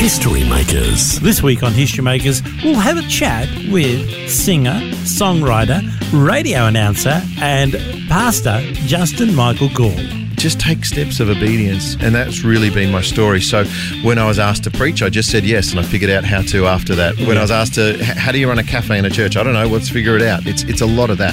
History Makers. This week on History Makers, we'll have a chat with singer, songwriter, radio announcer and pastor Justin Michael Gall. Just take steps of obedience, and that's really been my story. So when I was asked to preach, I just said yes, and I figured out how to after that. When I was asked to, how do you run a cafe in a church? I don't know, let's figure it out. It's a lot of that.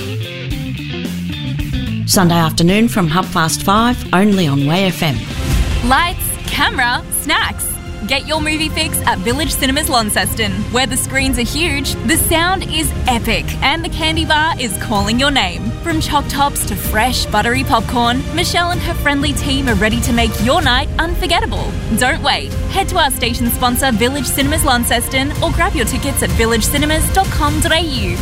Sunday afternoon from 5:30, only on Way FM. Lights, camera, snacks. Get your movie fix at Village Cinemas Launceston, where the screens are huge, the sound is epic, and the candy bar is calling your name. From choc tops to fresh, buttery popcorn, Michelle and her friendly team are ready to make your night unforgettable. Don't wait. Head to our station sponsor, Village Cinemas Launceston, or grab your tickets at villagecinemas.com.au.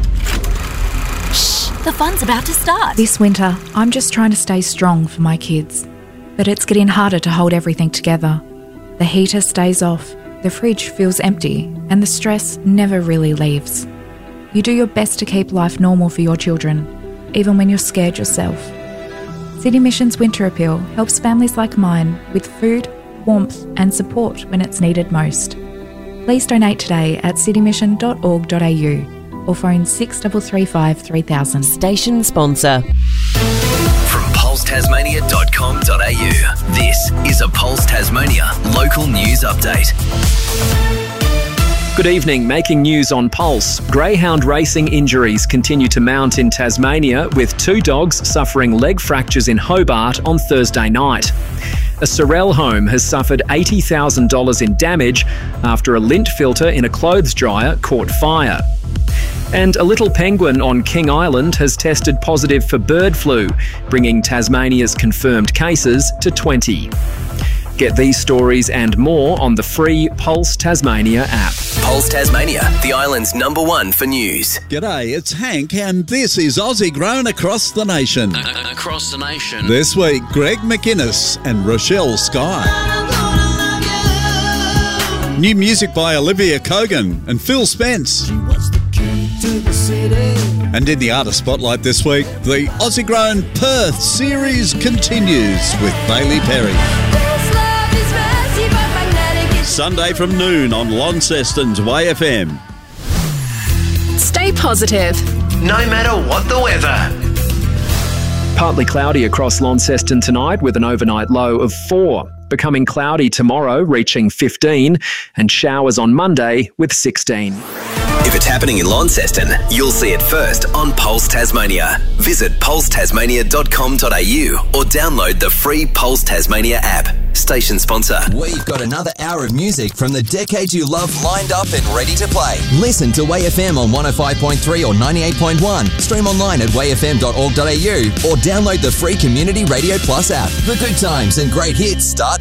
Shh, the fun's about to start. This winter, I'm just trying to stay strong for my kids. But it's getting harder to hold everything together. The heater stays off, the fridge feels empty, and the stress never really leaves. You do your best to keep life normal for your children, even when you're scared yourself. City Mission's Winter Appeal helps families like mine with food, warmth and support when it's needed most. Please donate today at citymission.org.au or phone 6335 3000. Station sponsor. From pulsetasmania.com.au, this is a Pulse Tasmania local news update. Good evening. Making news on Pulse. Greyhound racing injuries continue to mount in Tasmania, with 2 dogs suffering leg fractures in Hobart on Thursday night. A Sorell home has suffered $80,000 in damage after a lint filter in a clothes dryer caught fire. And a little penguin on King Island has tested positive for bird flu, bringing Tasmania's confirmed cases to 20. Get these stories and more on the free Pulse Tasmania app. Pulse Tasmania, the island's #1 for news. G'day, it's Hank, and this is Aussie Grown Across the Nation. Across the nation. This week, Greg McInnes and Rochelle Skye. New music by Olivia Cogan and Phil Spence. And in the artist spotlight this week, the Aussie Grown Perth series continues with Bailey Perry. Sunday from noon on Launceston's Way FM. Stay positive, no matter what the weather. Partly cloudy across Launceston tonight with an overnight low of 4. Becoming cloudy tomorrow, reaching 15, and showers on Monday with 16. If it's happening in Launceston, you'll see it first on Pulse Tasmania. Visit pulsetasmania.com.au or download the free Pulse Tasmania app. Station sponsor. We've got another hour of music from the decades you love lined up and ready to play. Listen to Way FM on 105.3 or 98.1. Stream online at wayfm.org.au or download the free Community Radio Plus app. The good times and great hits start